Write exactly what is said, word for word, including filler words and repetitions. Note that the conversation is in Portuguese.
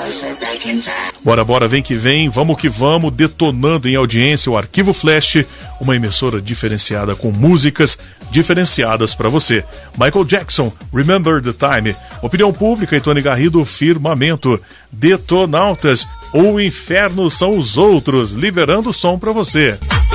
Bora, bora, vem que vem, vamos que vamos, detonando em audiência o Arquivo Flash, uma emissora diferenciada com músicas diferenciadas para você. Michael Jackson, Remember the Time. Opinião Pública e Tony Garrido, Firmamento. Detonautas, O Inferno São os Outros, liberando o som para você.